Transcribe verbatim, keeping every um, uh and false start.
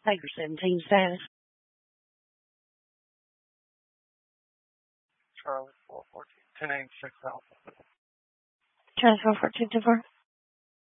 Tiger seventeen status. Charlie four fourteen ten eighty six Alpha. Charlie four fourteen two four.